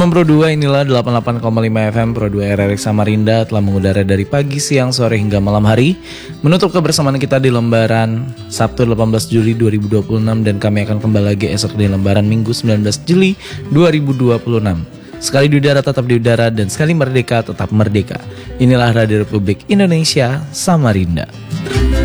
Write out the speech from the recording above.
FM Pro 2, inilah 88,5 FM Pro 2 RRX Samarinda telah mengudara dari pagi, siang, sore hingga malam hari, menutup kebersamaan kita di lembaran Sabtu 18 Juli 2026 dan kami akan kembali lagi esok di lembaran Minggu 19 Juli 2026. Sekali di udara tetap di udara dan sekali merdeka tetap merdeka. Inilah Radio Republik Indonesia Samarinda.